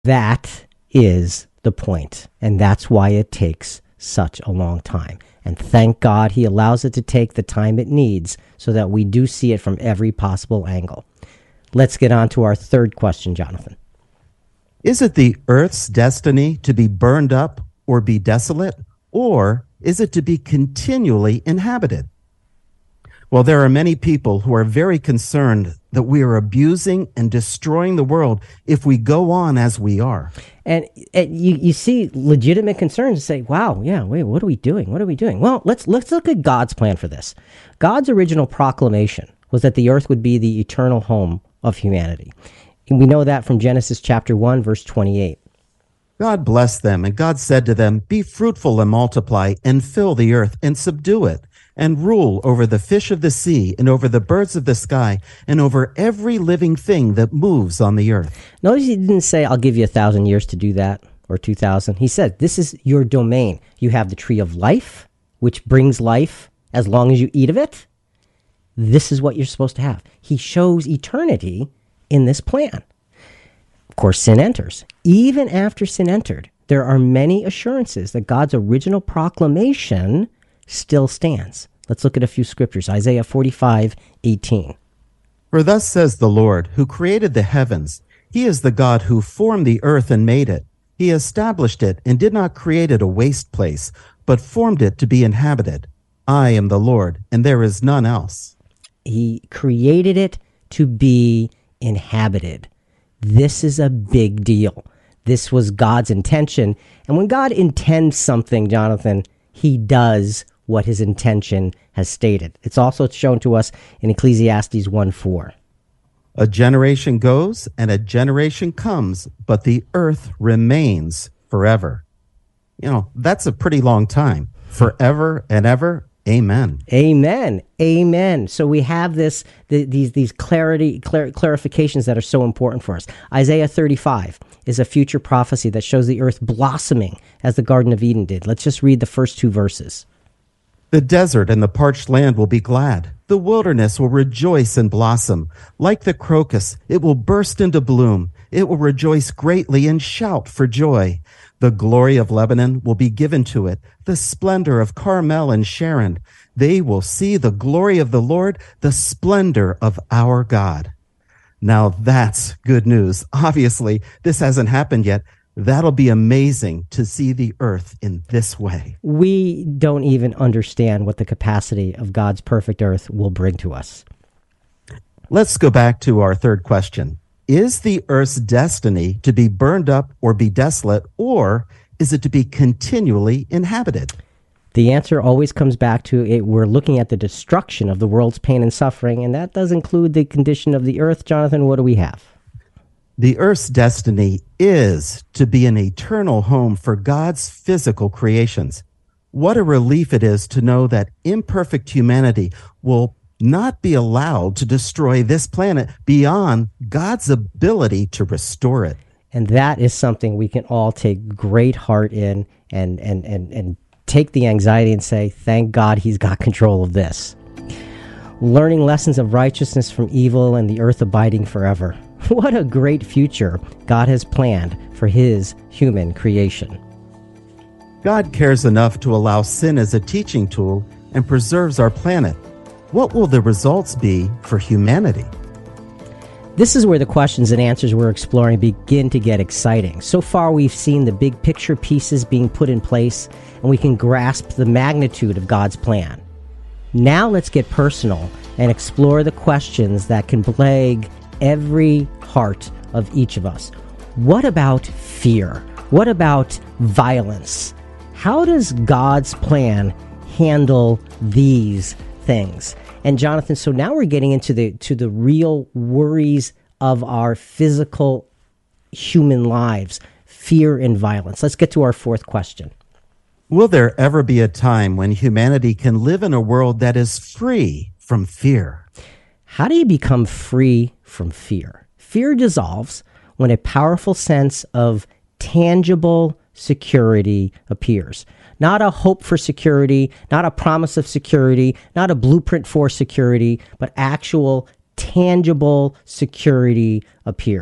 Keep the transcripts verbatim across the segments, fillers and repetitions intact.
That is the point, and that's why it takes such a long time. And thank God he allows it to take the time it needs so that we do see it from every possible angle. Let's get on to our third question, Jonathan. Is it the earth's destiny to be burned up or be desolate, or is it to be continually inhabited? Well, there are many people who are very concerned that we are abusing and destroying the world if we go on as we are. And, and you, you see legitimate concerns and say, wow, yeah, wait, what are we doing? What are we doing? Well, let's let's look at God's plan for this. God's original proclamation was that the earth would be the eternal home of humanity. And we know that from Genesis chapter one, verse twenty-eight. God blessed them, and God said to them, "Be fruitful and multiply, and fill the earth, and subdue it, and rule over the fish of the sea, and over the birds of the sky, and over every living thing that moves on the earth." Notice he didn't say, I'll give you a thousand years to do that, or two thousand. He said, this is your domain. You have the tree of life, which brings life as long as you eat of it. This is what you're supposed to have. He shows eternity in this plan. Of course, sin enters. Even after sin entered, there are many assurances that God's original proclamation still stands. Let's look at a few scriptures. Isaiah forty-five eighteen. "For thus says the Lord, who created the heavens. He is the God who formed the earth and made it. He established it and did not create it a waste place, but formed it to be inhabited. I am the Lord, and there is none else." He created it to be inhabited. This is a big deal. This was God's intention. And when God intends something, Jonathan, he does what his intention has stated. It's also shown to us in Ecclesiastes one four. "A generation goes and a generation comes, but the earth remains forever." You know, that's a pretty long time. Forever and ever. Amen. Amen. Amen. So we have this, the, these, these clarity, clar- clarifications that are so important for us. Isaiah thirty-five is a future prophecy that shows the earth blossoming as the Garden of Eden did. Let's just read the first two verses. "The desert and the parched land will be glad. The wilderness will rejoice and blossom. Like the crocus, it will burst into bloom. It will rejoice greatly and shout for joy. The glory of Lebanon will be given to it, the splendor of Carmel and Sharon. They will see the glory of the Lord, the splendor of our God." Now that's good news. Obviously, this hasn't happened yet. That'll be amazing to see the earth in this way. We don't even understand what the capacity of God's perfect earth will bring to us. Let's go back to our third question. Is the earth's destiny to be burned up or be desolate, or is it to be continually inhabited? The answer always comes back to it. We're looking at the destruction of the world's pain and suffering, and that does include the condition of the earth. Jonathan, what do we have? The earth's destiny is to be an eternal home for God's physical creations. What a relief it is to know that imperfect humanity will not be allowed to destroy this planet beyond God's ability to restore it. And that is something we can all take great heart in and, and, and, and take the anxiety and say, thank God he's got control of this. Learning lessons of righteousness from evil and the earth abiding forever. What a great future God has planned for his human creation. God cares enough to allow sin as a teaching tool and preserves our planet. What will the results be for humanity? This is where the questions and answers we're exploring begin to get exciting. So far, we've seen the big picture pieces being put in place, and we can grasp the magnitude of God's plan. Now let's get personal and explore the questions that can plague every heart of each of us. What about fear? What about violence? How does God's plan handle these things? And Jonathan, so now we're getting into the to the real worries of our physical human lives, fear and violence. Let's get to our fourth question. Will there ever be a time when humanity can live in a world that is free from fear? How do you become free from fear? Fear dissolves when a powerful sense of tangible security appears. Not a hope for security, not a promise of security, not a blueprint for security, but actual tangible security appears.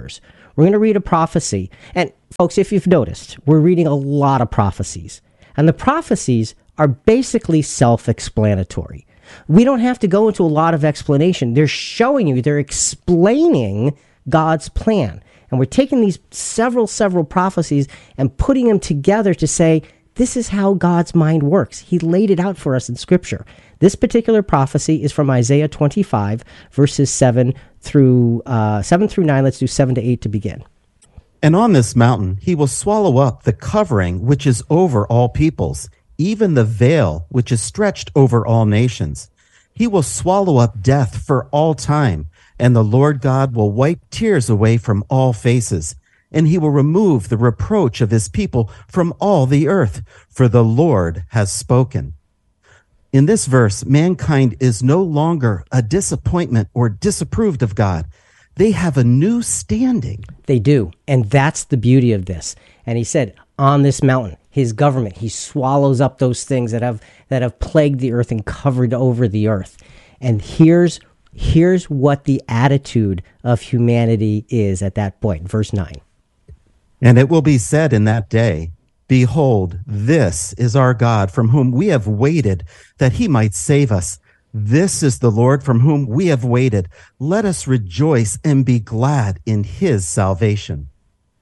We're going to read a prophecy. And folks, if you've noticed, we're reading a lot of prophecies. And the prophecies are basically self-explanatory. We don't have to go into a lot of explanation. They're showing you, they're explaining God's plan. And we're taking these several, several prophecies and putting them together to say, this is how God's mind works. He laid it out for us in Scripture. This particular prophecy is from Isaiah twenty-five, verses seven through uh, seven through nine. Let's do seven to eight to begin. And on this mountain he will swallow up the covering which is over all peoples, even the veil which is stretched over all nations. He will swallow up death for all time, and the Lord God will wipe tears away from all faces, and he will remove the reproach of his people from all the earth, for the Lord has spoken. In this verse, mankind is no longer a disappointment or disapproved of God. They have a new standing. They do, and that's the beauty of this. And he said, on this mountain, his government, he swallows up those things that have that have plagued the earth and covered over the earth. And here's here's what the attitude of humanity is at that point. Verse nine. And it will be said in that day, behold, this is our God, from whom we have waited, that he might save us. This is the Lord from whom we have waited. Let us rejoice and be glad in his salvation.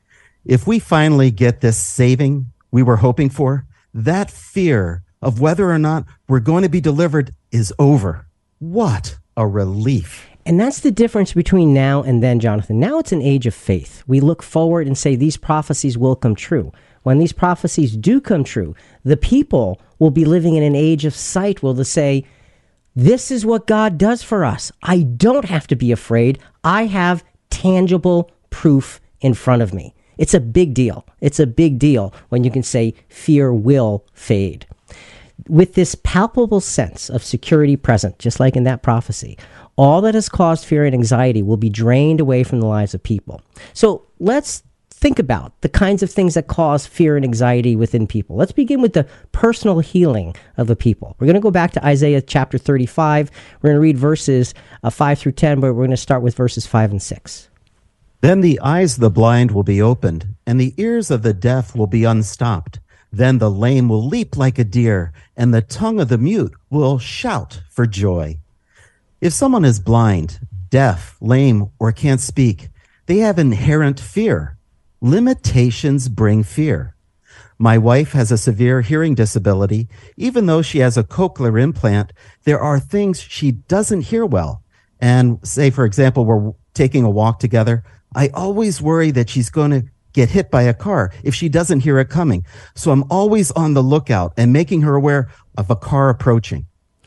If we finally get this saving we were hoping for, that fear of whether or not we're going to be delivered is over. What a relief. And that's the difference between now and then, Jonathan. Now it's an age of faith. We look forward and say these prophecies will come true. When these prophecies do come true, the people will be living in an age of sight, will they say, this is what God does for us. I don't have to be afraid. I have tangible proof in front of me. It's a big deal. It's a big deal when you can say fear will fade. With this palpable sense of security present, just like in that prophecy, all that has caused fear and anxiety will be drained away from the lives of people. So let's think about the kinds of things that cause fear and anxiety within people. Let's begin with the personal healing of the people. We're going to go back to Isaiah chapter thirty-five. We're going to read verses uh, five through ten, but we're going to start with verses five and six. Then the eyes of the blind will be opened, and the ears of the deaf will be unstopped. Then the lame will leap like a deer, and the tongue of the mute will shout for joy. If someone is blind, deaf, lame, or can't speak, they have inherent fear. Limitations bring fear. My wife has a severe hearing disability. Even though she has a cochlear implant, there are things she doesn't hear well. And say, for example, we're taking a walk together. I always worry that she's going to get hit by a car if she doesn't hear it coming. So I'm always on the lookout and making her aware of a car approaching.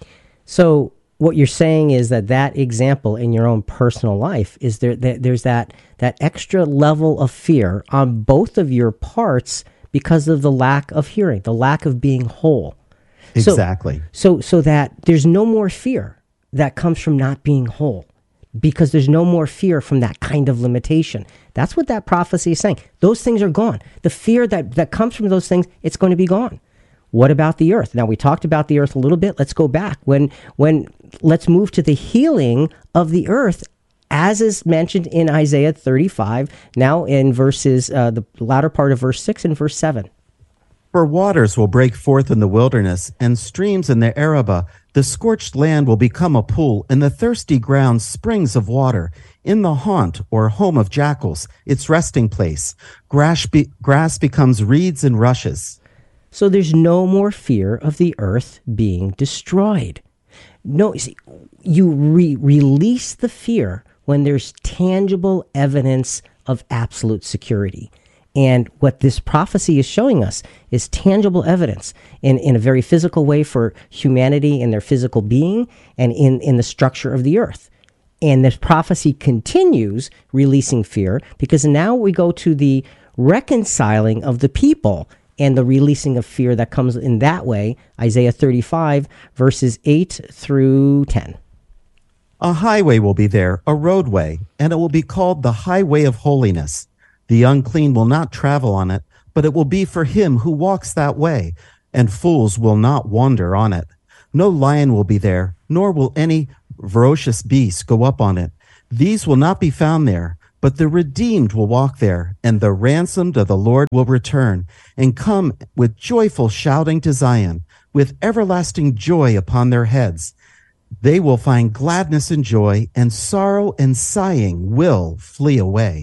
So what you're saying is that that example in your own personal life is there, that there's that, that extra level of fear on both of your parts because of the lack of hearing, the lack of being whole. Exactly. So, so, so that there's no more fear that comes from not being whole, because there's no more fear from that kind of limitation. That's what that prophecy is saying. Those things are gone. The fear that, that comes from those things, it's going to be gone. What about the earth? Now, we talked about the earth a little bit. Let's go back. When, when, let's move to the healing of the earth, as is mentioned in Isaiah thirty-five, now in verses, uh, the latter part of verse six and verse seven. For waters will break forth in the wilderness, and streams in the Arabah. The scorched land will become a pool, and the thirsty ground springs of water. In the haunt, or home of jackals, its resting place, grass, be- grass becomes reeds and rushes. So there's no more fear of the earth being destroyed. No, you see, you re- release the fear when there's tangible evidence of absolute security. And what this prophecy is showing us is tangible evidence in, in a very physical way for humanity and their physical being and in, in the structure of the earth. And this prophecy continues releasing fear because now we go to the reconciling of the people and the releasing of fear that comes in that way. Isaiah thirty-five, verses eight through ten. A highway will be there, a roadway, and it will be called the highway of holiness. The unclean will not travel on it, but it will be for him who walks that way, and fools will not wander on it. No lion will be there, nor will any ferocious beast go up on it. These will not be found there, But the redeemed will walk there, and the ransomed of the Lord will return, and come with joyful shouting to Zion, with everlasting joy upon their heads. They will find gladness and joy, and sorrow and sighing will flee away.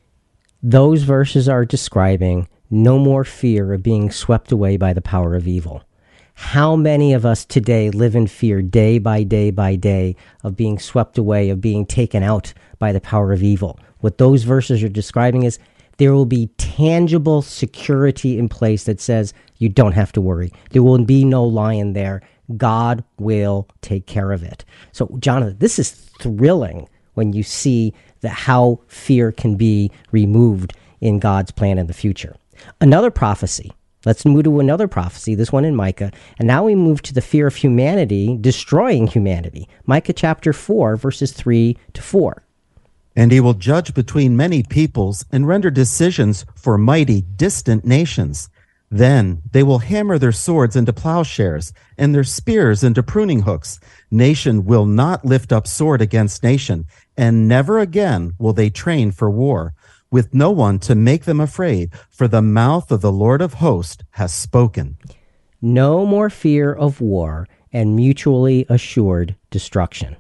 Those verses are describing no more fear of being swept away by the power of evil. How many of us today live in fear day by day by day of being swept away, of being taken out by the power of evil? What those verses are describing is there will be tangible security in place that says you don't have to worry. There will be no lion there. God will take care of it. So, Jonathan, this is thrilling when you see that how fear can be removed in God's plan in the future. Another prophecy. Let's move to another prophecy, this one in Micah. And now we move to the fear of humanity destroying humanity. Micah chapter four, verses three to four. And he will judge between many peoples and render decisions for mighty distant nations. Then they will hammer their swords into plowshares and their spears into pruning hooks. Nation will not lift up sword against nation, and never again will they train for war, with no one to make them afraid, for the mouth of the Lord of hosts has spoken. No more fear of war and mutually assured destruction.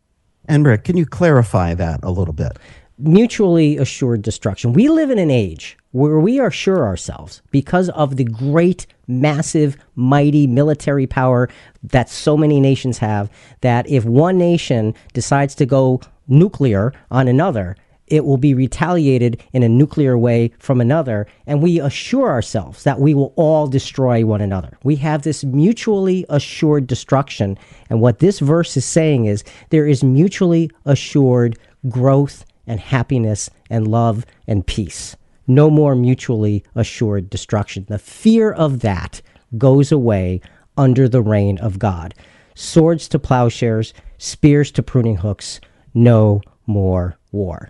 And Rick, can you clarify that a little bit? Mutually assured destruction. We live in an age where we are sure ourselves, because of the great, massive, mighty military power that so many nations have, that if one nation decides to go nuclear on another, it will be retaliated in a nuclear way from another, and we assure ourselves that we will all destroy one another. We have this mutually assured destruction, and what this verse is saying is there is mutually assured growth and happiness and love and peace. No more mutually assured destruction. The fear of that goes away under the reign of God. Swords to plowshares, spears to pruning hooks, no more war.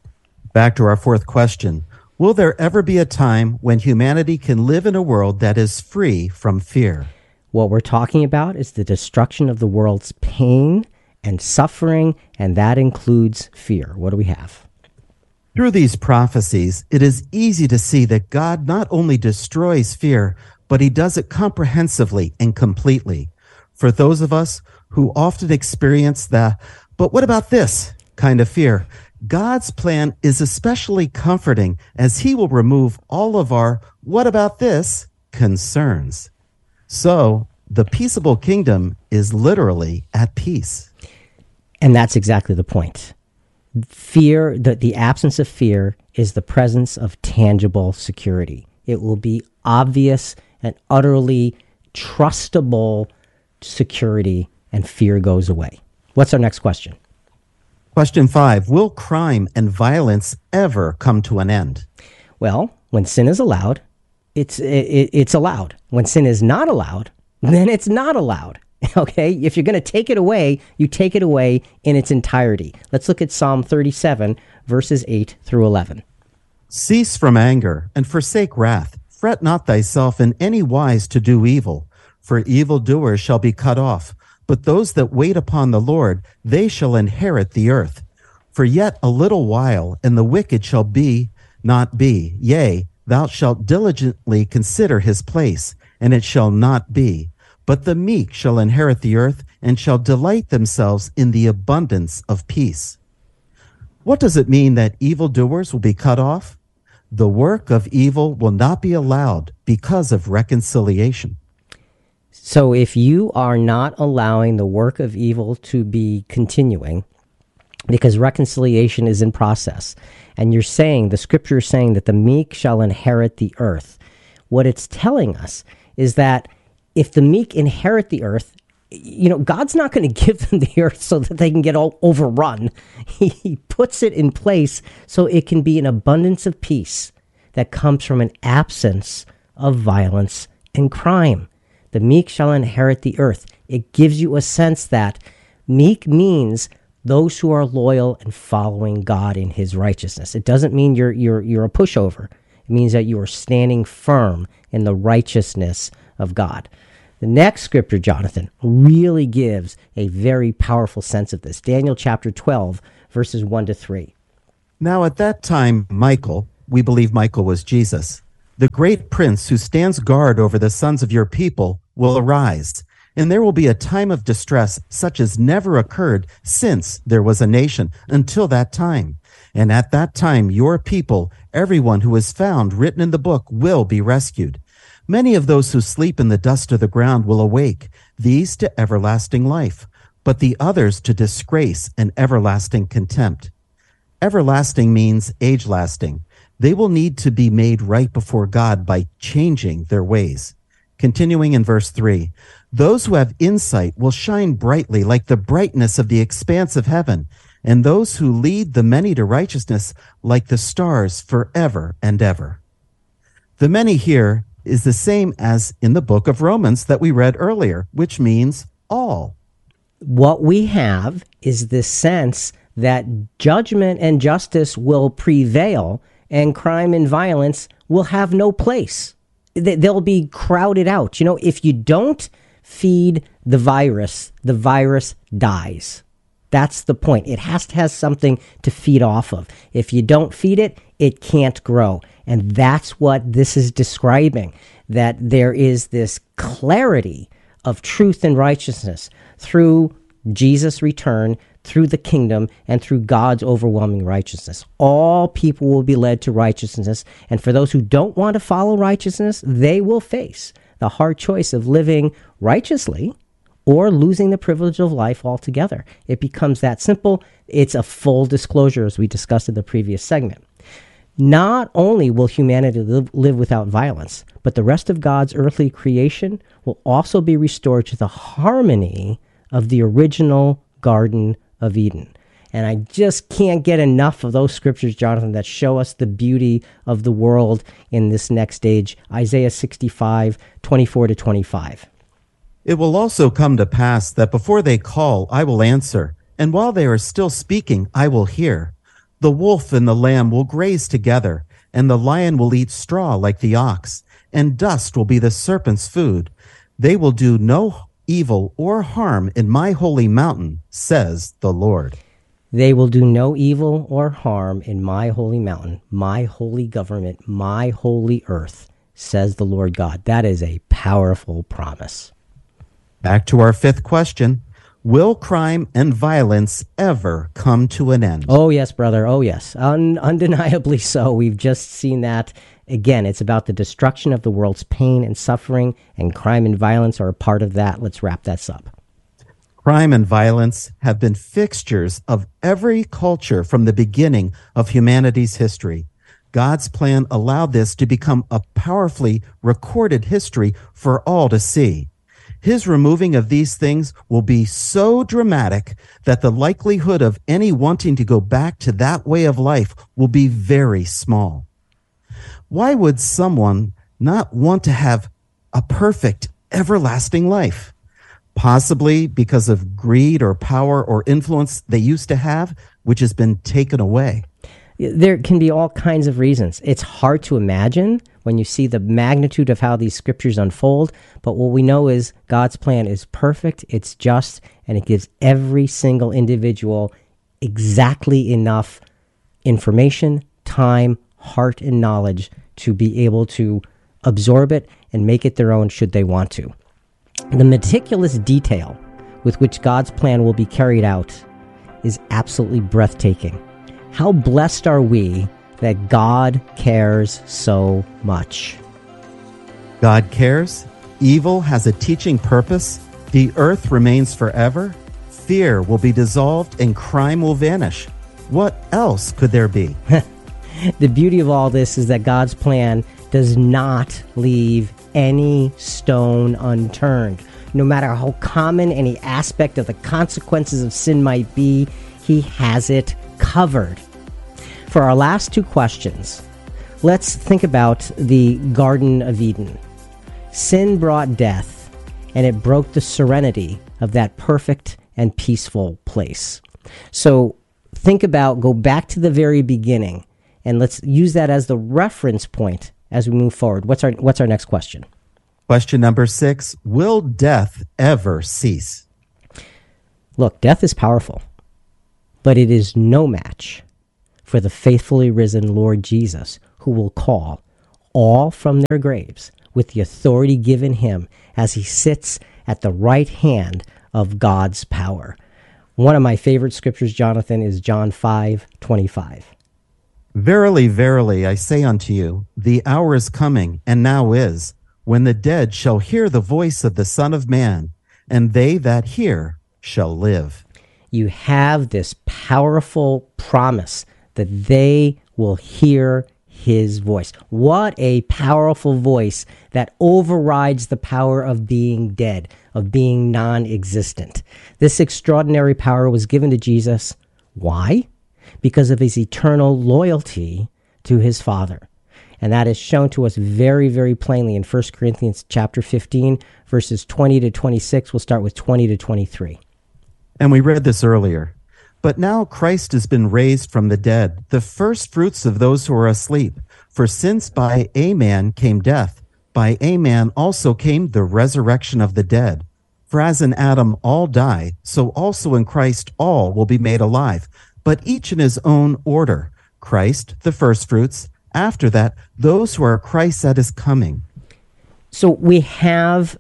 Back to our fourth question. Will there ever be a time when humanity can live in a world that is free from fear? What we're talking about is the destruction of the world's pain and suffering, and that includes fear. What do we have? Through these prophecies, it is easy to see that God not only destroys fear, but he does it comprehensively and completely. For those of us who often experience the, but what about this kind of fear, God's plan is especially comforting, as he will remove all of our what about this concerns. So the peaceable kingdom is literally at peace. And that's exactly the point. Fear, the, the absence of fear is the presence of tangible security. It will be obvious and utterly trustable security, and fear goes away. What's our next question? Question five, will crime and violence ever come to an end? Well, when sin is allowed, it's it, it's allowed. When sin is not allowed, then it's not allowed. Okay? If you're going to take it away, you take it away in its entirety. Let's look at Psalm thirty-seven, verses eight through eleven. Cease from anger and forsake wrath. Fret not thyself in any wise to do evil, for evildoers shall be cut off. But those that wait upon the Lord, they shall inherit the earth. For yet a little while, and the wicked shall be not be. Yea, thou shalt diligently consider his place, and it shall not be. But the meek shall inherit the earth, and shall delight themselves in the abundance of peace. What does it mean that evildoers will be cut off? The work of evil will not be allowed because of reconciliation. So if you are not allowing the work of evil to be continuing, because reconciliation is in process, and you're saying, the scripture is saying that the meek shall inherit the earth, what it's telling us is that if the meek inherit the earth, you know, God's not going to give them the earth so that they can get all overrun. He, he puts it in place so it can be an abundance of peace that comes from an absence of violence and crime. The meek shall inherit the earth. It gives you a sense that meek means those who are loyal and following God in his righteousness. It doesn't mean you're you're you're a pushover. It means that you are standing firm in the righteousness of God. The next scripture, Jonathan, really gives a very powerful sense of this. Daniel chapter twelve, verses one to three. Now at that time, Michael, we believe Michael was Jesus, the great prince who stands guard over the sons of your people, will arise, and there will be a time of distress such as never occurred since there was a nation until that time. And at that time, your people, everyone who is found written in the book, will be rescued. Many of those who sleep in the dust of the ground will awake, these to everlasting life, but the others to disgrace and everlasting contempt. Everlasting means age-lasting. They will need to be made right before God by changing their ways. Continuing in verse three, those who have insight will shine brightly like the brightness of the expanse of heaven, and those who lead the many to righteousness like the stars forever and ever. The many here is the same as in the book of Romans that we read earlier, which means all. What we have is this sense that judgment and justice will prevail and crime and violence will have no place. They'll be crowded out. You know, if you don't feed the virus, the virus dies. That's the point. It has to have something to feed off of. If you don't feed it, it can't grow. And that's what this is describing, that there is this clarity of truth and righteousness through Jesus' return, through the kingdom, and through God's overwhelming righteousness. All people will be led to righteousness, and for those who don't want to follow righteousness, they will face the hard choice of living righteously or losing the privilege of life altogether. It becomes that simple. It's a full disclosure, as we discussed in the previous segment. Not only will humanity live, live without violence, but the rest of God's earthly creation will also be restored to the harmony of the original Garden of Eden. And I just can't get enough of those scriptures, Jonathan, that show us the beauty of the world in this next age. Isaiah sixty-five, twenty-four to twenty-five. It will also come to pass that before they call, I will answer, and while they are still speaking, I will hear. The wolf and the lamb will graze together, and the lion will eat straw like the ox, and dust will be the serpent's food. They will do no evil or harm in my holy mountain, says the Lord. They will do no evil or harm in my holy mountain, my holy government, my holy earth, says the Lord God. That is a powerful promise. Back to our fifth question. Will crime and violence ever come to an end? Oh, yes, brother. Oh, yes. Un- undeniably so. We've just seen that. Again, it's about the destruction of the world's pain and suffering, and crime and violence are a part of that. Let's wrap this up. Crime and violence have been fixtures of every culture from the beginning of humanity's history. God's plan allowed this to become a powerfully recorded history for all to see. His removing of these things will be so dramatic that the likelihood of any wanting to go back to that way of life will be very small. Why would someone not want to have a perfect, everlasting life? Possibly because of greed or power or influence they used to have, which has been taken away. There can be all kinds of reasons. It's hard to imagine when you see the magnitude of how these scriptures unfold, but what we know is God's plan is perfect, it's just, and it gives every single individual exactly enough information, time, heart, and knowledge to be able to absorb it and make it their own should they want to. The meticulous detail with which God's plan will be carried out is absolutely breathtaking. How blessed are we that God cares so much? God cares. Evil has a teaching purpose. The earth remains forever. Fear will be dissolved and crime will vanish. What else could there be? The beauty of all this is that God's plan does not leave any stone unturned. No matter how common any aspect of the consequences of sin might be, he has it covered. For our last two questions, let's think about the Garden of Eden. Sin brought death, and it broke the serenity of that perfect and peaceful place. So think about, go back to the very beginning, and let's use that as the reference point as we move forward. What's our what's our next question? Question number six, will death ever cease? Look, death is powerful, but it is no match for the faithfully risen Lord Jesus, who will call all from their graves with the authority given him as he sits at the right hand of God's power. One of my favorite scriptures, Jonathan, is John five twenty-five. Verily, verily, I say unto you, the hour is coming, and now is, when the dead shall hear the voice of the Son of Man, and they that hear shall live. You have this powerful promise that they will hear his voice. What a powerful voice that overrides the power of being dead, of being non-existent. This extraordinary power was given to Jesus. Why? Because of his eternal loyalty to his Father. And that is shown to us very, very plainly in First Corinthians chapter fifteen, verses twenty to twenty-six. We'll start with twenty to twenty-three. And we read this earlier. But now Christ has been raised from the dead, the first fruits of those who are asleep. For since by a man came death, by a man also came the resurrection of the dead. For as in Adam all die, so also in Christ all will be made alive, but each in his own order. Christ, the first fruits, after that, those who are Christ at his coming. So we have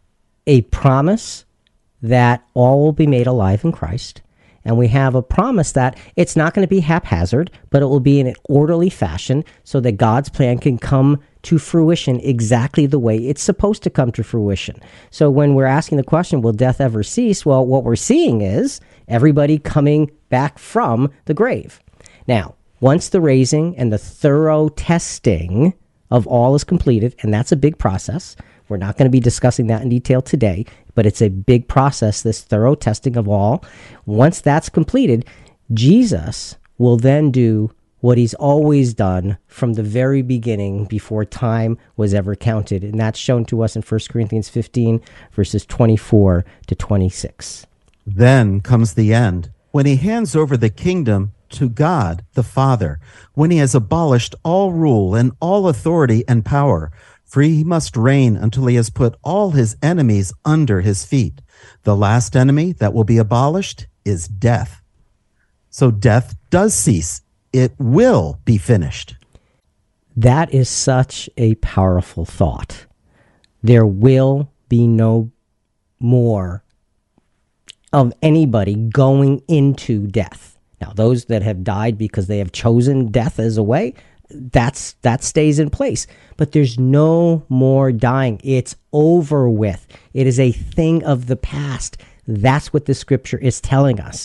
a promise that all will be made alive in Christ. And we have a promise that it's not going to be haphazard, but it will be in an orderly fashion so that God's plan can come to fruition exactly the way it's supposed to come to fruition. So when we're asking the question, will death ever cease? Well, what we're seeing is everybody coming back from the grave. Now, once the raising and the thorough testing of all is completed, and that's a big process. We're not going to be discussing that in detail today, but it's a big process, this thorough testing of all. Once that's completed, Jesus will then do what he's always done from the very beginning before time was ever counted. And that's shown to us in First Corinthians fifteen, verses twenty-four to twenty-six. Then comes the end, when he hands over the kingdom to God the Father, when he has abolished all rule and all authority and power. For he must reign until he has put all his enemies under his feet. The last enemy that will be abolished is death. So death does cease. It will be finished. That is such a powerful thought. There will be no more of anybody going into death. Now, those that have died because they have chosen death as a way, that's that stays in place. But there's no more dying. It's over with. It is a thing of the past. That's what the scripture is telling us.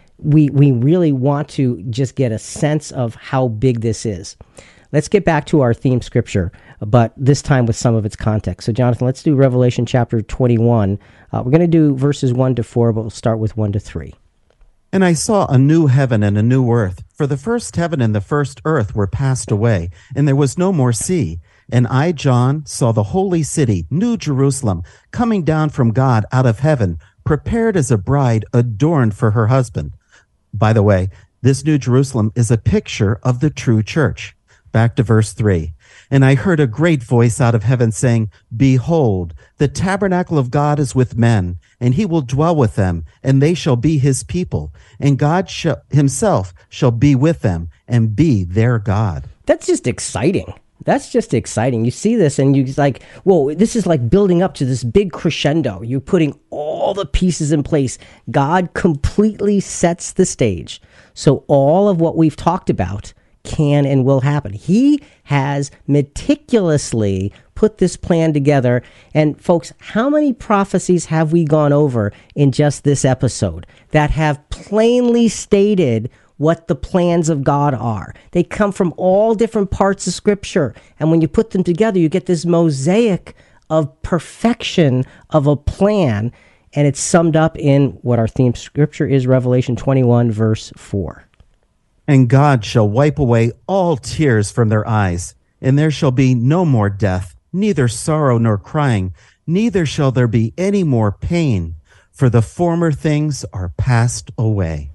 We we really want to just get a sense of how big this is. Let's get back to our theme scripture, but this time with some of its context. So, Jonathan, let's do Revelation chapter twenty-one. Uh, we're going to do verses one to four, but we'll start with one to three. And I saw a new heaven and a new earth, for the first heaven and the first earth were passed away, and there was no more sea. And I, John, saw the holy city, New Jerusalem, coming down from God out of heaven, prepared as a bride adorned for her husband. By the way, this New Jerusalem is a picture of the true church. Back to verse three. And I heard a great voice out of heaven saying, Behold, the tabernacle of God is with men, and he will dwell with them, and they shall be his people. And God sh- himself shall be with them and be their God. That's just exciting. That's just exciting. You see this and you're like, whoa, this is like building up to this big crescendo. You're putting all the pieces in place. God completely sets the stage. So all of what we've talked about can and will happen. He has meticulously put this plan together. And folks, how many prophecies have we gone over in just this episode that have plainly stated what the plans of God are? They come from all different parts of Scripture. And when you put them together, you get this mosaic of perfection of a plan. And it's summed up in what our theme Scripture is, Revelation twenty-one, verse four. And God shall wipe away all tears from their eyes, and there shall be no more death, neither sorrow nor crying, neither shall there be any more pain, for the former things are passed away.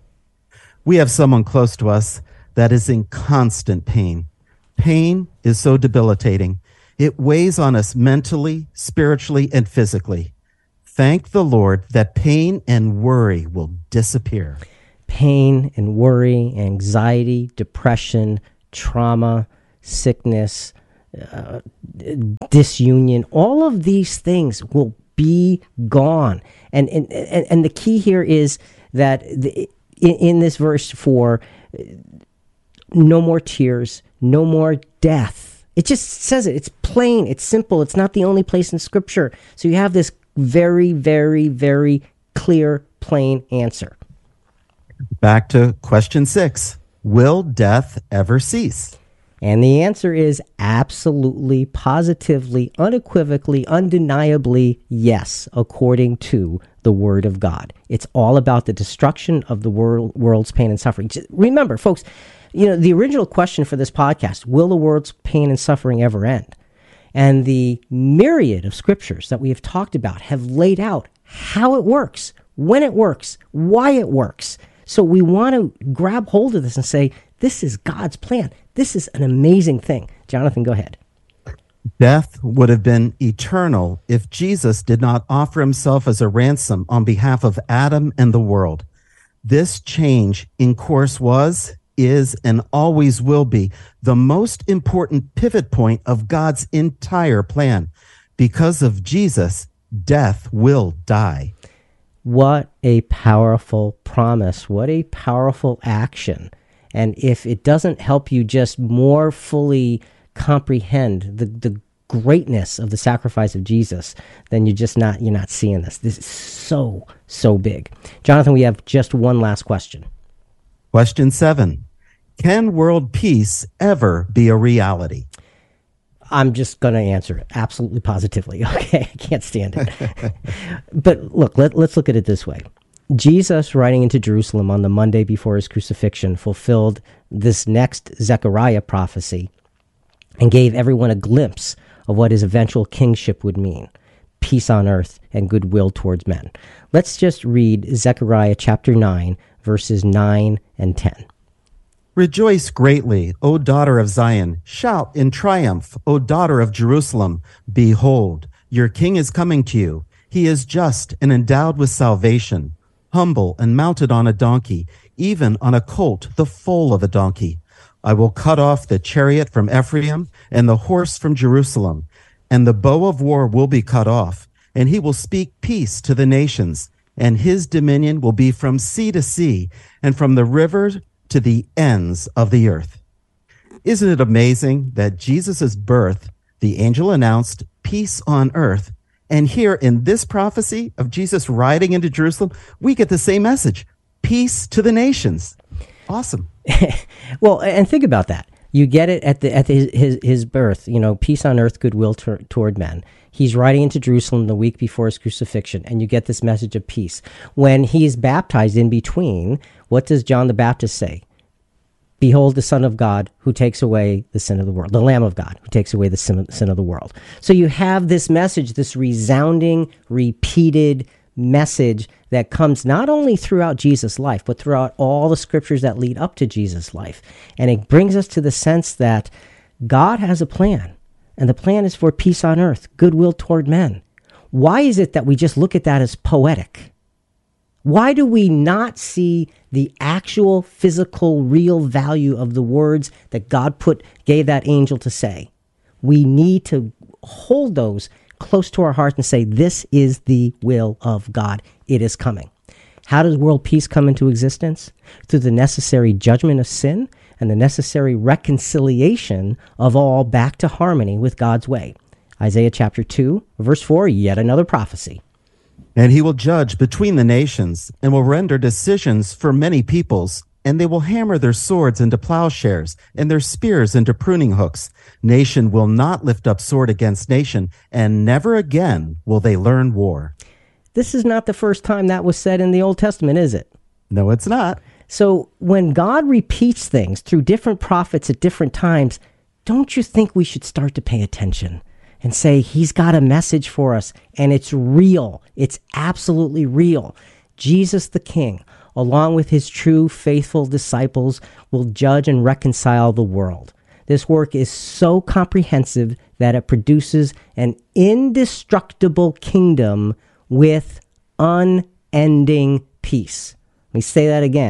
We have someone close to us that is in constant pain. Pain is so debilitating. It weighs on us mentally, spiritually, and physically. Thank the Lord that pain and worry will disappear. pain and worry, anxiety, depression, trauma, sickness, uh, disunion, all of these things will be gone. And and, and, and the key here is that the, in, in this verse four, no more tears, no more death. It just says it. It's plain. It's simple. It's not the only place in Scripture. So you have this very, very, very clear, plain answer. Back to question six. Will death ever cease? And the answer is absolutely, positively, unequivocally, undeniably yes, according to the Word of God. It's all about the destruction of the world, world's pain and suffering. Just remember, folks, you know, the original question for this podcast, will the world's pain and suffering ever end? And the myriad of scriptures that we have talked about have laid out how it works, when it works, why it works. So we want to grab hold of this and say, this is God's plan. This is an amazing thing. Jonathan, go ahead. Death would have been eternal if Jesus did not offer himself as a ransom on behalf of Adam and the world. This change in course was, is, and always will be the most important pivot point of God's entire plan. Because of Jesus, death will die. What a powerful promise. What a powerful action. And if it doesn't help you just more fully comprehend the, the greatness of the sacrifice of Jesus, then you're just not, you're not seeing this. This is so, so big. Jonathan, we have just one last question. Question seven. Can world peace ever be a reality? I'm just going to answer it absolutely positively. Okay, I can't stand it. But look, let, let's look at it this way. Jesus, riding into Jerusalem on the Monday before his crucifixion, fulfilled this next Zechariah prophecy and gave everyone a glimpse of what his eventual kingship would mean: peace on earth and goodwill towards men. Let's just read Zechariah chapter nine, verses nine and ten. Rejoice greatly, O daughter of Zion. Shout in triumph, O daughter of Jerusalem. Behold, your king is coming to you. He is just and endowed with salvation, humble and mounted on a donkey, even on a colt, the foal of a donkey. I will cut off the chariot from Ephraim and the horse from Jerusalem, and the bow of war will be cut off, and he will speak peace to the nations, and his dominion will be from sea to sea, and from the river to the ends of the earth. Isn't it amazing that Jesus' birth, the angel announced peace on earth, and here in this prophecy of Jesus riding into Jerusalem, we get the same message: peace to the nations. Awesome. Well, and think about that. You get it at the at the, his his birth. You know, peace on earth, goodwill to, toward men. He's riding into Jerusalem the week before his crucifixion, and you get this message of peace. When he is baptized in between, what does John the Baptist say? Behold the Son of God who takes away the sin of the world, the Lamb of God who takes away the sin sin of the world. So you have this message, this resounding, repeated message that comes not only throughout Jesus' life, but throughout all the scriptures that lead up to Jesus' life. And it brings us to the sense that God has a plan, and the plan is for peace on earth, goodwill toward men. Why is it that we just look at that as poetic? Why do we not see the actual physical, real value of the words that God put gave that angel to say? We need to hold those close to our hearts and say, this is the will of God. It is coming. How does world peace come into existence? Through the necessary judgment of sin and the necessary reconciliation of all back to harmony with God's way. Isaiah chapter two, verse four, yet another prophecy. And he will judge between the nations and will render decisions for many peoples. And they will hammer their swords into plowshares and their spears into pruning hooks. Nation will not lift up sword against nation, and never again will they learn war. This is not the first time that was said in the Old Testament, is it? No, it's not. So when God repeats things through different prophets at different times, don't you think we should start to pay attention and say, he's got a message for us, and it's real. It's absolutely real. Jesus the King, along with his true, faithful disciples, will judge and reconcile the world. This work is so comprehensive that it produces an indestructible kingdom with unending peace. Let me say that again.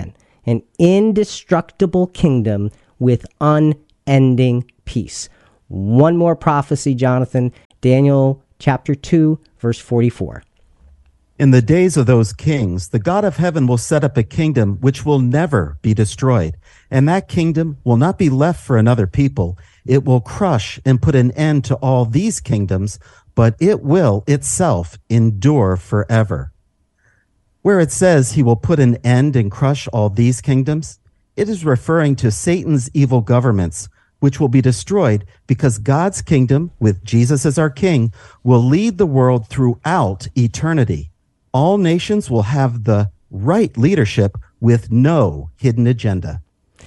an indestructible kingdom with unending peace. One more prophecy, Jonathan. Daniel chapter two, verse forty-four. In the days of those kings, the God of heaven will set up a kingdom which will never be destroyed, and that kingdom will not be left for another people. It will crush and put an end to all these kingdoms, but it will itself endure forever. Where it says he will put an end and crush all these kingdoms, it is referring to Satan's evil governments, which will be destroyed because God's kingdom, with Jesus as our king, will lead the world throughout eternity. All nations will have the right leadership with no hidden agenda.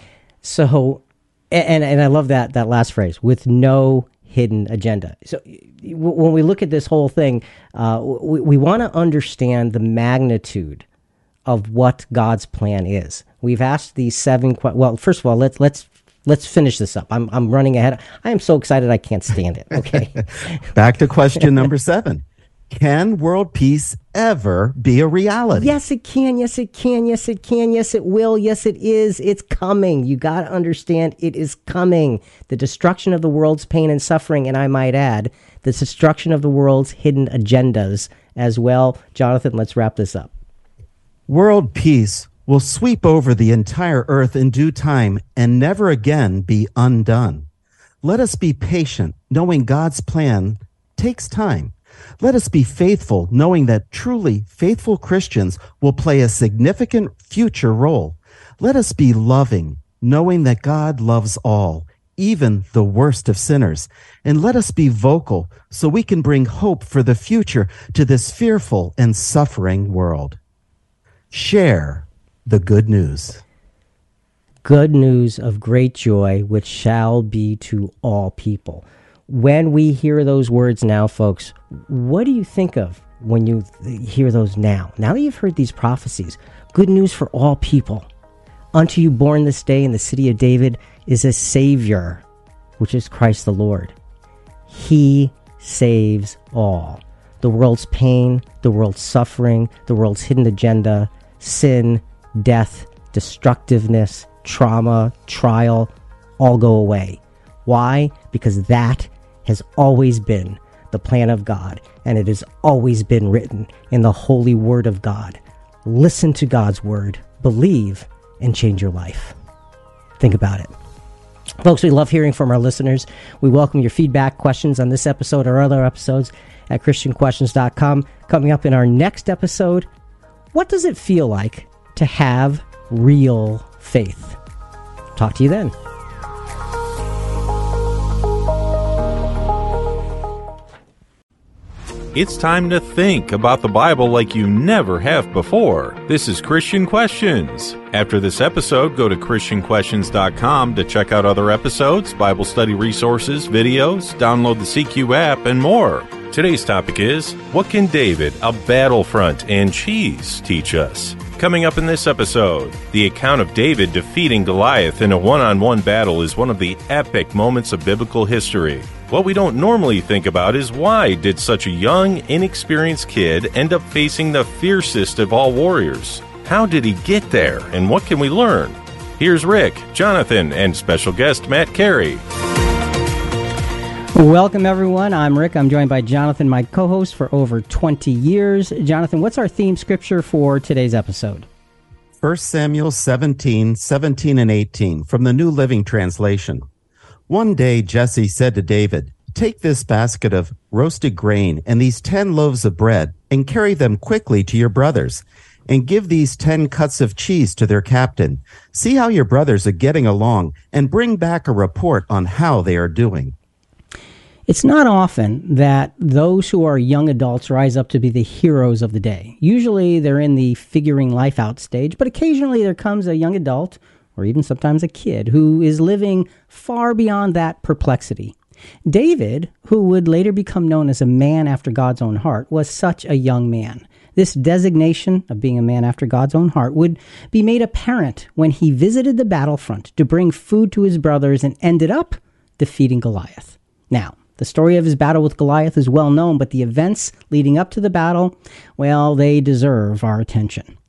So, and and I love that that last phrase, with no hidden agenda. So when we look at this whole thing, uh, we, we want to understand the magnitude of what God's plan is. We've asked these seven questions. Well, first of all, let's let's let's finish this up. I'm I'm running ahead. I am so excited I can't stand it. Okay. Back to question number seven. Can world peace ever be a reality? Yes, it can. Yes, it can. Yes, it can. Yes, it will. Yes, it is. It's coming. You got to understand it is coming. The destruction of the world's pain and suffering, and I might add, the destruction of the world's hidden agendas as well. Jonathan, let's wrap this up. World peace will sweep over the entire earth in due time and never again be undone. Let us be patient, knowing God's plan takes time. Let us be faithful, knowing that truly faithful Christians will play a significant future role. Let us be loving, knowing that God loves all, even the worst of sinners. And let us be vocal so we can bring hope for the future to this fearful and suffering world. Share the good news. Good news of great joy, which shall be to all people. When we hear those words now, folks, what do you think of when you hear those now? Now that you've heard these prophecies, good news for all people. Unto you born this day in the city of David is a Savior, which is Christ the Lord. He saves all. The world's pain, the world's suffering, the world's hidden agenda, sin, death, destructiveness, trauma, trial, all go away. Why? Because that has always been the plan of God, and it has always been written in the holy word of God. Listen to God's word, believe, and change your life. Think about it. Folks, we love hearing from our listeners. We welcome your feedback, questions on this episode or other episodes at Christian Questions dot com. Coming up in our next episode, what does it feel like to have real faith? Talk to you then. It's time to think about the Bible like you never have before. This is Christian Questions. After this episode, go to Christian Questions dot com to check out other episodes, Bible study resources, videos, download the C Q app, and more. Today's topic is, what can David, a battlefront, and cheese teach us? Coming up in this episode, the account of David defeating Goliath in a one-on-one battle is one of the epic moments of biblical history. What we don't normally think about is why did such a young, inexperienced kid end up facing the fiercest of all warriors? How did he get there, and what can we learn? Here's Rick, Jonathan, and special guest Matt Carey. Welcome, everyone. I'm Rick. I'm joined by Jonathan, my co-host for over twenty years. Jonathan, what's our theme scripture for today's episode? First Samuel seventeen, seventeen and eighteen from the New Living Translation. One day Jesse said to David, "Take this basket of roasted grain and these ten loaves of bread and carry them quickly to your brothers, and give these ten cuts of cheese to their captain. See how your brothers are getting along and bring back a report on how they are doing." It's not often that those who are young adults rise up to be the heroes of the day. Usually they're in the figuring life out stage, but occasionally there comes a young adult, or even sometimes a kid, who is living far beyond that perplexity. David, who would later become known as a man after God's own heart, was such a young man. This designation of being a man after God's own heart would be made apparent when he visited the battlefront to bring food to his brothers and ended up defeating Goliath. Now, the story of his battle with Goliath is well known, but the events leading up to the battle, well, they deserve our attention.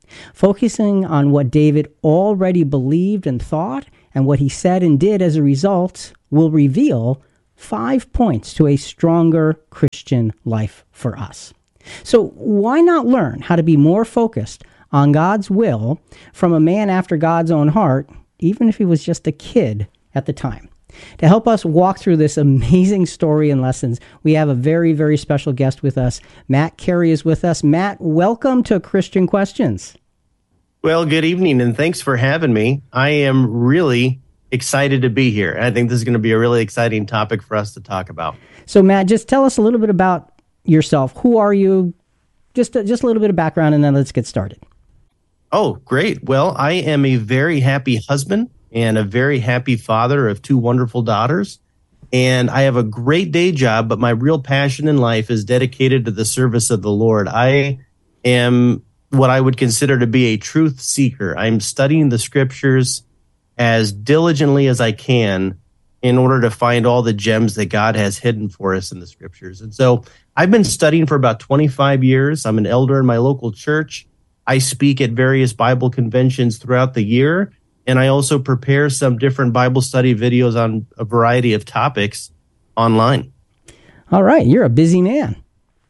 Focusing on what David already believed and thought and what he said and did as a result will reveal five points to a stronger Christian life for us. So why not learn how to be more focused on God's will from a man after God's own heart, even if he was just a kid at the time? To help us walk through this amazing story and lessons, we have a very, very special guest with us. Matt Carey is with us. Matt, welcome to Christian Questions. Well, good evening, and thanks for having me. I am really excited to be here. I think this is going to be a really exciting topic for us to talk about. So, Matt, just tell us a little bit about yourself. Who are you? Just, just a little bit of background, and then let's get started. Oh, great. Well, I am a very happy husband and a very happy father of two wonderful daughters. And I have a great day job, but my real passion in life is dedicated to the service of the Lord. I am what I would consider to be a truth seeker. I'm studying the scriptures as diligently as I can in order to find all the gems that God has hidden for us in the scriptures. And so I've been studying for about twenty-five years. I'm an elder in my local church. I speak at various Bible conventions throughout the year. And I also prepare some different Bible study videos on a variety of topics online. All right. You're a busy man.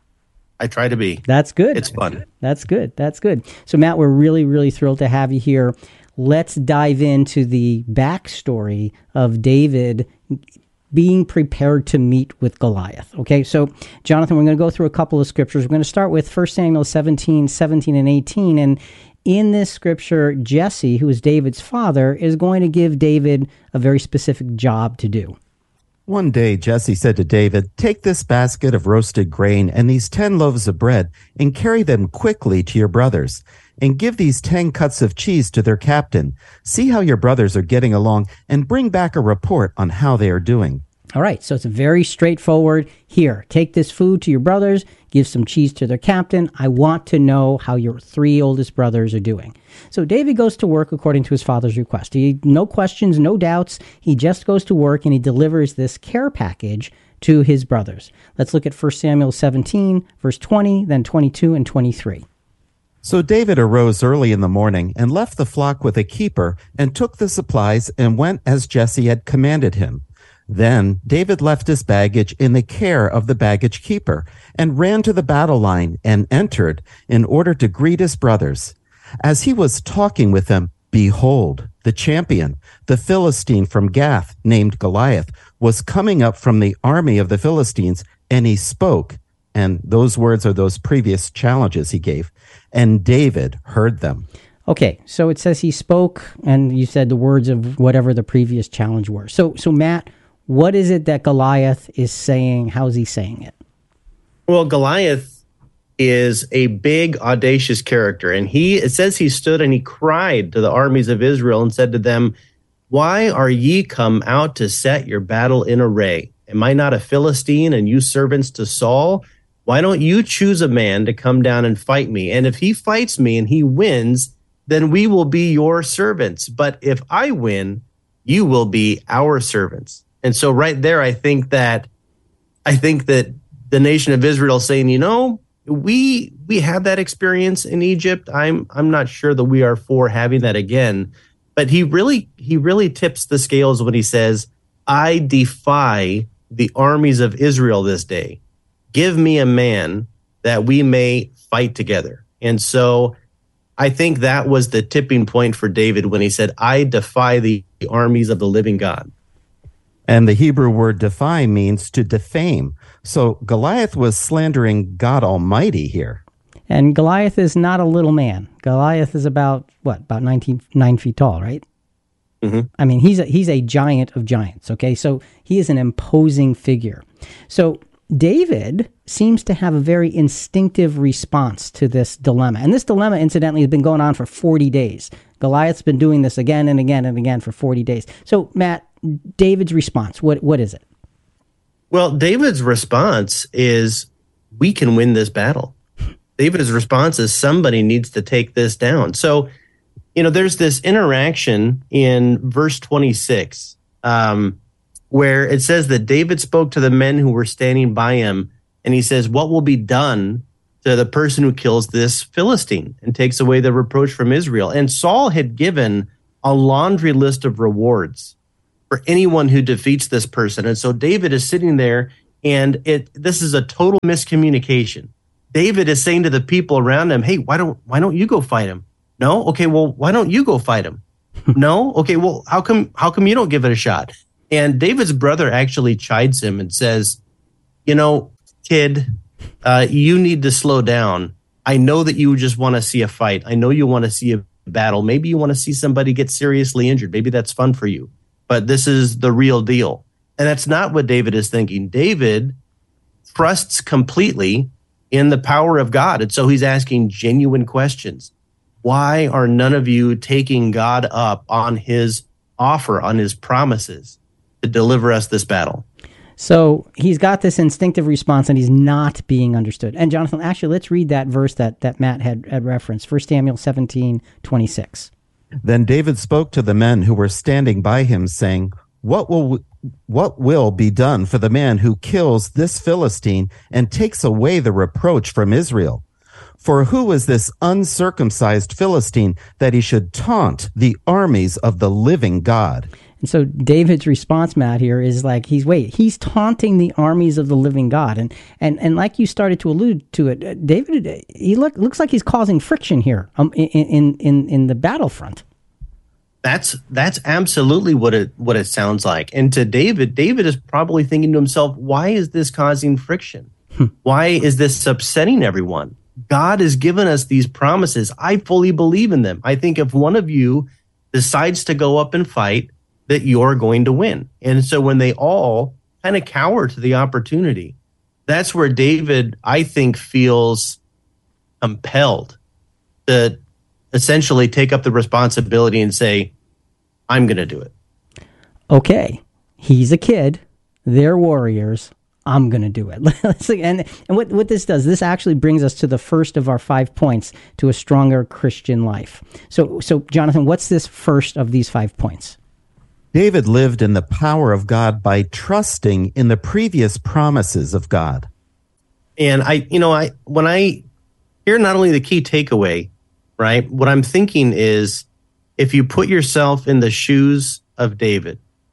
I try to be. That's good. It's fun. That's good. That's good. So, Matt, we're really, really thrilled to have you here. Let's dive into the backstory of David being prepared to meet with Goliath. Okay, so, Jonathan, we're going to go through a couple of scriptures. We're going to start with First Samuel seventeen, seventeen, and eighteen. And in this scripture, Jesse, who is David's father, is going to give David a very specific job to do. One day Jesse said to David, "Take this basket of roasted grain and these ten loaves of bread and carry them quickly to your brothers, and give these ten cuts of cheese to their captain. See how your brothers are getting along and bring back a report on how they are doing." All right, so it's very straightforward. Here, take this food to your brothers, give some cheese to their captain. I want to know how your three oldest brothers are doing. So David goes to work according to his father's request. He, no questions, no doubts. He just goes to work and he delivers this care package to his brothers. Let's look at First Samuel seventeen, verse twenty, then twenty-two and twenty-three. So David arose early in the morning and left the flock with a keeper and took the supplies and went as Jesse had commanded him. Then David left his baggage in the care of the baggage keeper and ran to the battle line and entered in order to greet his brothers. As he was talking with them, behold, the champion, the Philistine from Gath, named Goliath, was coming up from the army of the Philistines, and he spoke. And those words are those previous challenges he gave. And David heard them. Okay, so it says he spoke, and you said the words of whatever the previous challenge were. So, so Matt, what is it that Goliath is saying? How is he saying it? Well, Goliath is a big, audacious character. And he, it says he stood and he cried to the armies of Israel and said to them, "Why are ye come out to set your battle in array? Am I not a Philistine and you servants to Saul? Why don't you choose a man to come down and fight me? And if he fights me and he wins, then we will be your servants. But if I win, you will be our servants." And so right there, I think that I think that the nation of Israel is saying, you know, we we had that experience in Egypt. I'm I'm not sure that we are for having that again. But he really he really tips the scales when he says, "I defy the armies of Israel this day. Give me a man that we may fight together." And so I think that was the tipping point for David when he said, "I defy the armies of the living God." And the Hebrew word defy means to defame. So Goliath was slandering God Almighty here. And Goliath is not a little man. Goliath is about, what, about nineteen, nine feet tall, right? Mm-hmm. I mean, he's a, he's a giant of giants, okay? So he is an imposing figure. So David seems to have a very instinctive response to this dilemma. And this dilemma, incidentally, has been going on for forty days. Goliath's been doing this again and again and again for forty days. So, Matt, David's response, what what is it? Well, David's response is, we can win this battle. David's response is, somebody needs to take this down. So, you know, there's this interaction in verse twenty-six um, where it says that David spoke to the men who were standing by him, and he says, "What will be done to the person who kills this Philistine and takes away the reproach from Israel. And Saul had given a laundry list of rewards for anyone who defeats this person. And so David is sitting there, and it this is a total miscommunication. David is saying to the people around him, hey, why don't why don't you go fight him? No? Okay, well, why don't you go fight him? No? Okay, well, how come how come you don't give it a shot? And David's brother actually chides him and says, you know, kid, uh, you need to slow down. I know that you just want to see a fight. I know you want to see a battle. Maybe you want to see somebody get seriously injured. Maybe that's fun for you. But this is the real deal. And that's not what David is thinking. David trusts completely in the power of God. And so he's asking genuine questions. Why are none of you taking God up on his offer, on his promises to deliver us this battle? So he's got this instinctive response, and he's not being understood. And Jonathan, actually, let's read that verse that, that Matt had, had referenced, First Samuel seventeen twenty-six. Then David spoke to the men who were standing by him, saying, What will what will be done for the man who kills this Philistine and takes away the reproach from Israel? For who is this uncircumcised Philistine that he should taunt the armies of the living God? And so David's response, Matt, here is like, he's, wait, he's taunting the armies of the living God. And and and like you started to allude to it, uh, David, he look, looks like he's causing friction here um, in, in, in, in the battlefront. That's that's absolutely what it what it sounds like. And to David, David is probably thinking to himself, why is this causing friction? Hmm. Why is this upsetting everyone? God has given us these promises. I fully believe in them. I think if one of you decides to go up and fight, that you're going to win. And so when they all kind of cower to the opportunity, that's where David, I think, feels compelled to essentially take up the responsibility and say, I'm going to do it. Okay, he's a kid. They're warriors. I'm going to do it. and and what, what this does, this actually brings us to the first of our five points to a stronger Christian life. So, so Jonathan, what's this first of these five points? David lived in the power of God by trusting in the previous promises of God. And I, you know, I when I hear not only the key takeaway, right, what I'm thinking is if you put yourself in the shoes of David,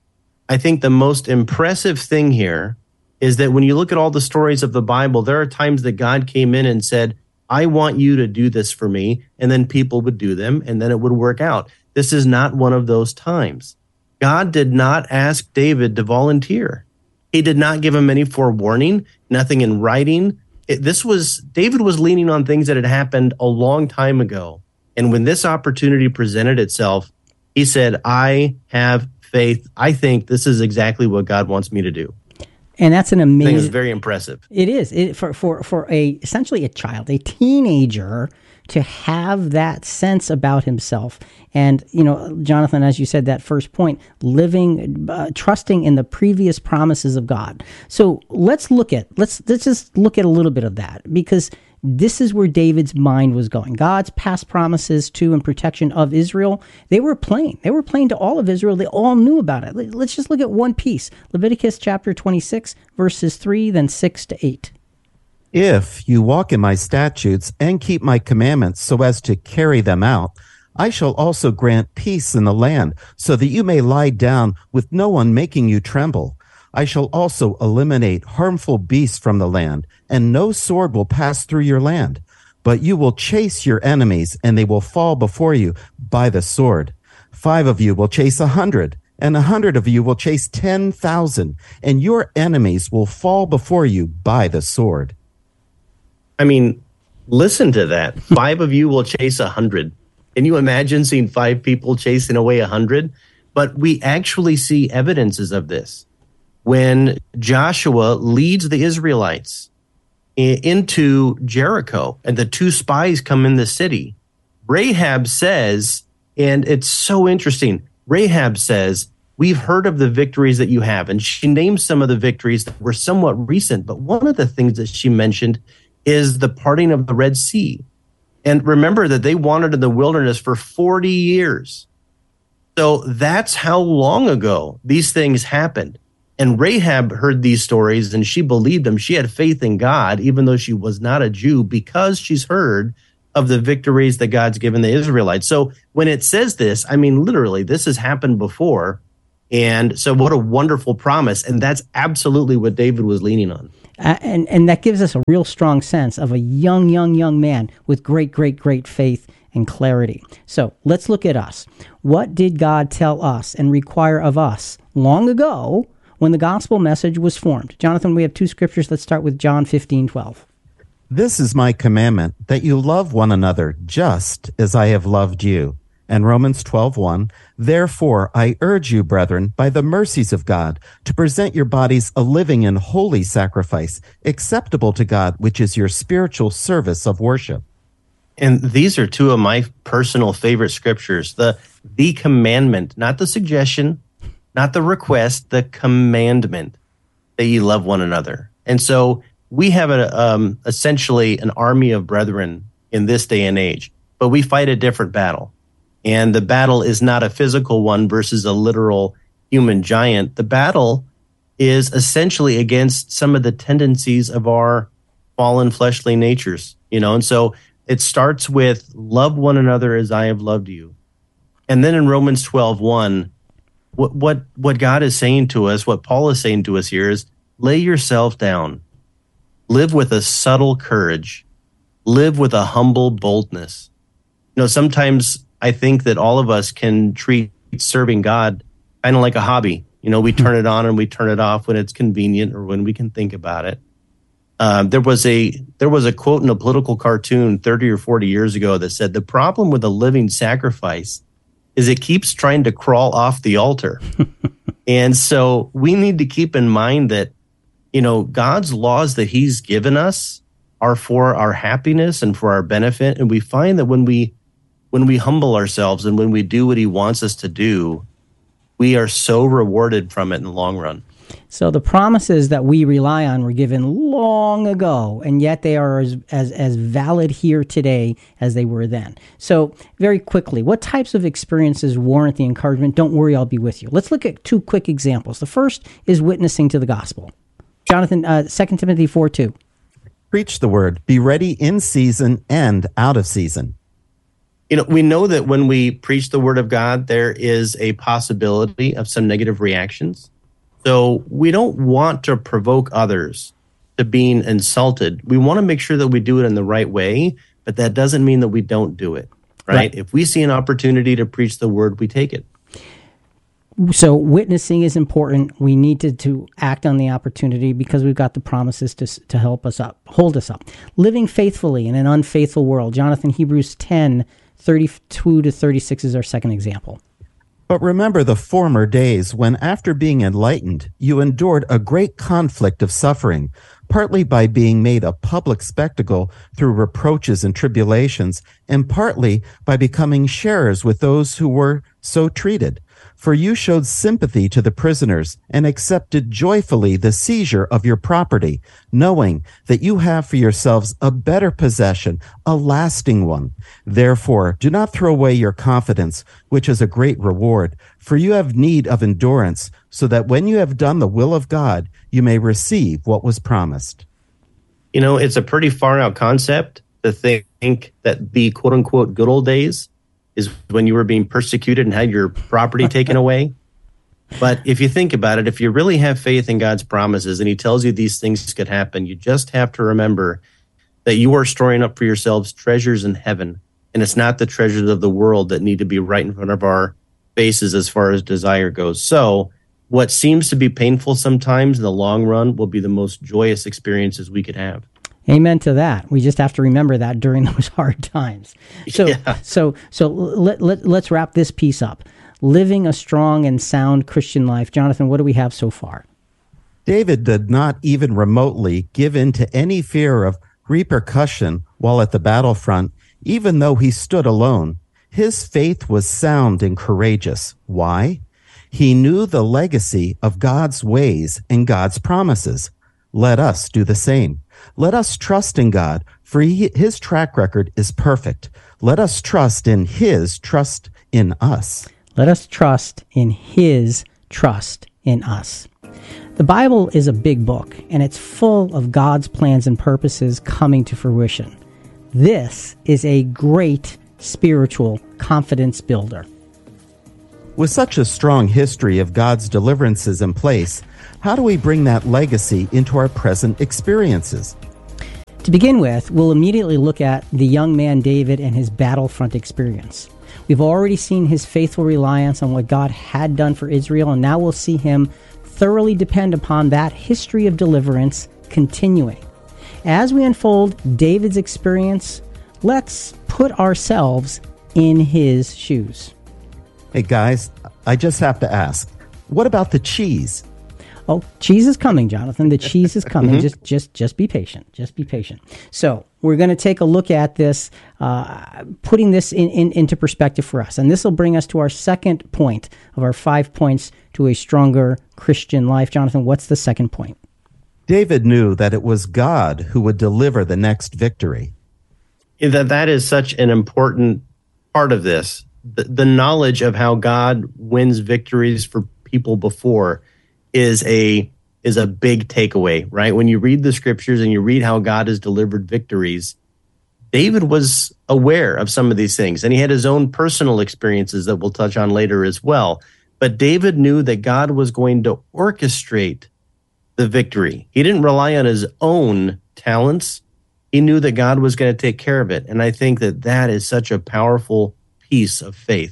I think the most impressive thing here is that when you look at all the stories of the Bible, there are times that God came in and said, I want you to do this for me, and then people would do them, and then it would work out. This is not one of those times. God did not ask David to volunteer. He did not give him any forewarning, nothing in writing. It, this was, David was leaning on things that had happened a long time ago. And when this opportunity presented itself, he said, I have faith. I think this is exactly what God wants me to do. And that's an amazing. I think it's very impressive. It is it, for for for a essentially a child, a teenager, to have that sense about himself. And you know, Jonathan, as you said, that first point, living, uh, trusting in the previous promises of God. So let's look at let's let's just look at a little bit of that, because this is where David's mind was going. God's past promises to and protection of Israel, they were plain. They were plain to all of Israel. They all knew about it. Let's just look at one piece. Leviticus chapter twenty-six, verses three, then six to eight. If you walk in my statutes and keep my commandments so as to carry them out, I shall also grant peace in the land, so that you may lie down with no one making you tremble. I shall also eliminate harmful beasts from the land, and no sword will pass through your land. But you will chase your enemies, and they will fall before you by the sword. Five of you will chase a hundred, and a hundred of you will chase ten thousand, and your enemies will fall before you by the sword. I mean, listen to that. Five of you will chase a hundred. Can you imagine seeing five people chasing away a hundred? But we actually see evidences of this. When Joshua leads the Israelites into Jericho and the two spies come in the city, Rahab says, and it's so interesting, Rahab says, we've heard of the victories that you have. And she names some of the victories that were somewhat recent. But one of the things that she mentioned is the parting of the Red Sea. And remember that they wandered in the wilderness for forty years. So that's how long ago these things happened. And Rahab heard these stories and she believed them. She had faith in God, even though she was not a Jew, because she's heard of the victories that God's given the Israelites. So when it says this, I mean, literally, this has happened before. And so what a wonderful promise. And that's absolutely what David was leaning on. Uh, and, and that gives us a real strong sense of a young, young, young man with great, great, great faith and clarity. So let's look at us. What did God tell us and require of us long ago when the gospel message was formed? Jonathan, we have two scriptures. Let's start with John fifteen twelve. This is my commandment, that you love one another just as I have loved you. And Romans twelve one, therefore I urge you, brethren, by the mercies of God, to present your bodies a living and holy sacrifice, acceptable to God, which is your spiritual service of worship. And these are two of my personal favorite scriptures. The, the commandment, not the suggestion, not the request, the commandment that ye love one another. And so we have a, um, essentially an army of brethren in this day and age, but we fight a different battle. And the battle is not a physical one versus a literal human giant. The battle is essentially against some of the tendencies of our fallen fleshly natures, you know, and so it starts with love one another as I have loved you. And then in Romans twelve one, What, what what God is saying to us, what Paul is saying to us here is, lay yourself down. Live with a subtle courage. Live with a humble boldness. You know, sometimes I think that all of us can treat serving God kind of like a hobby. You know, we turn it on and we turn it off when it's convenient or when we can think about it. Um, there was a there was a quote in a political cartoon thirty or forty years ago that said, the problem with a living sacrifice is it keeps trying to crawl off the altar. And so we need to keep in mind that, you know, God's laws that he's given us are for our happiness and for our benefit. And we find that when we when we humble ourselves and when we do what he wants us to do, we are so rewarded from it in the long run. So the promises that we rely on were given long ago, and yet they are as, as, as valid here today as they were then. So very quickly, what types of experiences warrant the encouragement? Don't worry, I'll be with you. Let's look at two quick examples. The first is witnessing to the gospel. Jonathan, uh, Second Timothy four two. Preach the word. Be ready in season and out of season. You know, we know that when we preach the word of God, there is a possibility of some negative reactions. So we don't want to provoke others to being insulted. We want to make sure that we do it in the right way, but that doesn't mean that we don't do it, right? right. If we see an opportunity to preach the word, we take it. So witnessing is important. We need to, to act on the opportunity because we've got the promises to to help us up, hold us up. Living faithfully in an unfaithful world. Jonathan, Hebrews ten, thirty-two to thirty-six is our second example. But remember the former days when, after being enlightened, you endured a great conflict of suffering, partly by being made a public spectacle through reproaches and tribulations, and partly by becoming sharers with those who were so treated. For you showed sympathy to the prisoners and accepted joyfully the seizure of your property, knowing that you have for yourselves a better possession, a lasting one. Therefore, do not throw away your confidence, which is a great reward, for you have need of endurance, so that when you have done the will of God, you may receive what was promised. You know, it's a pretty far out concept to think that the quote unquote good old days is when you were being persecuted and had your property taken away. But if you think about it, if you really have faith in God's promises and he tells you these things could happen, you just have to remember that you are storing up for yourselves treasures in heaven. And it's not the treasures of the world that need to be right in front of our faces as far as desire goes. So what seems to be painful sometimes in the long run will be the most joyous experiences we could have. Amen to that. We just have to remember that during those hard times. So, yeah. so, so let, let, let's wrap this piece up. Living a strong and sound Christian life. Jonathan, what do we have so far? David did not even remotely give in to any fear of repercussion while at the battlefront, even though he stood alone. His faith was sound and courageous. Why? He knew the legacy of God's ways and God's promises. Let us do the same. Let us trust in God, for he, his track record is perfect. Let us trust in his trust in us. Let us trust in his trust in us. The Bible is a big book, and it's full of God's plans and purposes coming to fruition. This is a great spiritual confidence builder. With such a strong history of God's deliverances in place, how do we bring that legacy into our present experiences? To begin with, we'll immediately look at the young man David and his battlefront experience. We've already seen his faithful reliance on what God had done for Israel, and now we'll see him thoroughly depend upon that history of deliverance continuing. As we unfold David's experience, let's put ourselves in his shoes. Hey guys, I just have to ask, what about the cheese? Oh, cheese is coming, Jonathan. The cheese is coming. mm-hmm. Just, just, just be patient. Just be patient. So we're going to take a look at this, uh, putting this in, in, into perspective for us. And this will bring us to our second point of our five points to a stronger Christian life. Jonathan, what's the second point? David knew that it was God who would deliver the next victory. That that is such an important part of this. The, the knowledge of how God wins victories for people before is a is a big takeaway, right? When you read the scriptures and you read how God has delivered victories, David was aware of some of these things, and he had his own personal experiences that we'll touch on later as well. But David knew that God was going to orchestrate the victory. He didn't rely on his own talents. He knew that God was going to take care of it. And I think that that is such a powerful piece of faith.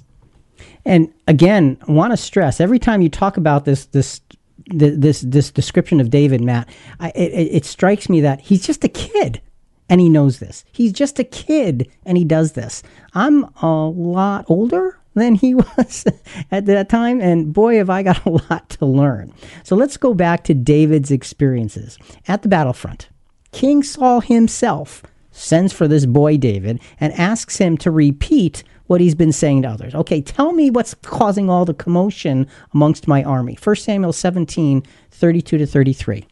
And again, I want to stress, every time you talk about this this this this description of David, Matt, I, it, it strikes me that he's just a kid, and he knows this. He's just a kid, and he does this. I'm a lot older than he was at that time, and boy, have I got a lot to learn. So let's go back to David's experiences at the battlefront. King Saul himself sends for this boy David and asks him to repeat what he's been saying to others. Okay, tell me what's causing all the commotion amongst my army. First Samuel seventeen, thirty-two to thirty-three.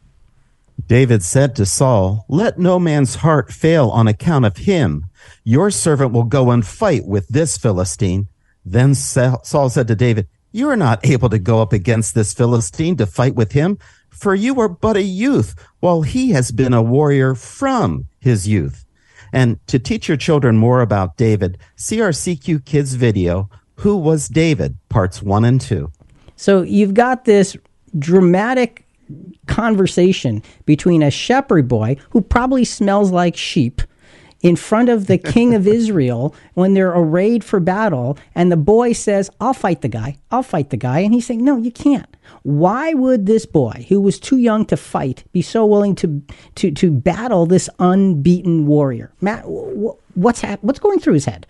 David said to Saul, "Let no man's heart fail on account of him. Your servant will go and fight with this Philistine." Then Saul said to David, "You are not able to go up against this Philistine to fight with him, for you are but a youth, while he has been a warrior from his youth." And to teach your children more about David, see our C Q Kids video, Who Was David? Parts one and two. So you've got this dramatic conversation between a shepherd boy who probably smells like sheep in front of the king of Israel when they're arrayed for battle, and the boy says, "I'll fight the guy, I'll fight the guy." And he's saying, "No, you can't." Why would this boy, who was too young to fight, be so willing to to to battle this unbeaten warrior? Matt, what's hap- what's going through his head?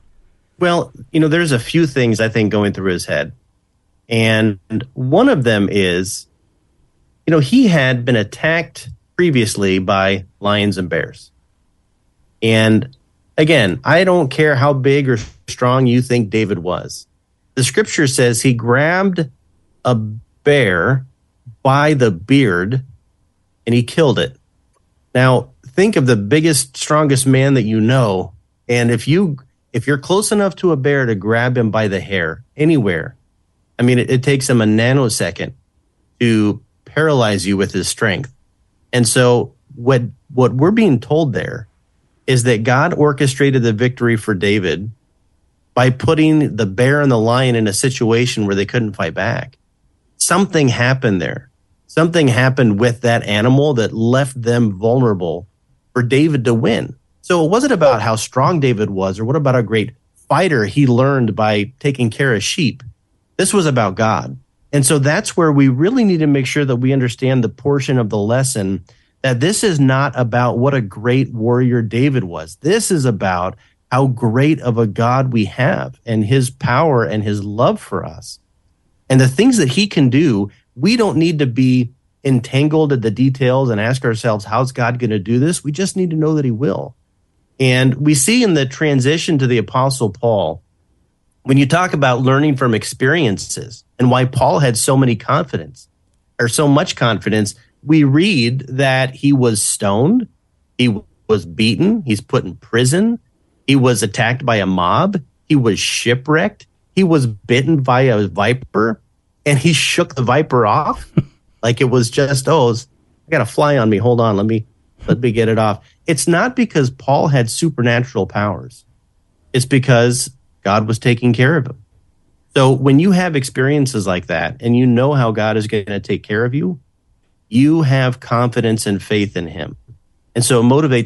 Well, you know, there's a few things I think going through his head. And one of them is, you know, he had been attacked previously by lions and bears. And again, I don't care how big or strong you think David was. The scripture says he grabbed a bear by the beard and he killed it. Now, think of the biggest, strongest man that you know. And if you if you're close enough to a bear to grab him by the hair anywhere, I mean, it, it takes him a nanosecond to paralyze you with his strength. And so what what we're being told there is that God orchestrated the victory for David by putting the bear and the lion in a situation where they couldn't fight back. Something happened there. Something happened with that animal that left them vulnerable for David to win. So it wasn't about how strong David was or what about a great fighter he learned by taking care of sheep. This was about God. And so that's where we really need to make sure that we understand the portion of the lesson that this is not about what a great warrior David was. This is about how great of a God we have and his power and his love for us. And the things that he can do, we don't need to be entangled in the details and ask ourselves, how's God going to do this? We just need to know that he will. And we see in the transition to the Apostle Paul, when you talk about learning from experiences and why Paul had so many confidence or so much confidence, we read that he was stoned, he was beaten, he's put in prison, he was attacked by a mob, he was shipwrecked, he was bitten by a viper, and he shook the viper off. Like it was just, oh, I got a fly on me. Hold on, let me let me get it off. It's not because Paul had supernatural powers. It's because God was taking care of him. So when you have experiences like that and you know how God is going to take care of you, you have confidence and faith in him. And so it motivates